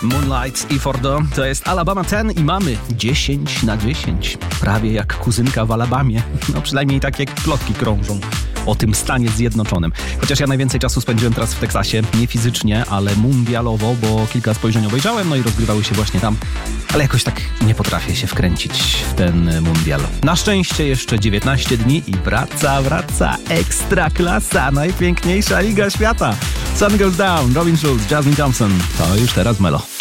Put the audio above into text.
Moonlight i Fordo to jest Alabama 10 i mamy 10/10. Prawie jak kuzynka w Alabamie. No przynajmniej tak jak plotki krążą o tym Stanie Zjednoczonym. Chociaż ja najwięcej czasu spędziłem teraz w Teksasie. Nie fizycznie, ale mundialowo, bo kilka spojrzeń obejrzałem, no i rozgrywały się właśnie tam. Ale jakoś tak nie potrafię się wkręcić w ten mundial. Na szczęście jeszcze 19 dni i wraca Ekstraklasa, najpiękniejsza liga świata. Sun Goes Down, Robin Schulz, Jasmine Thompson. To już teraz Melo.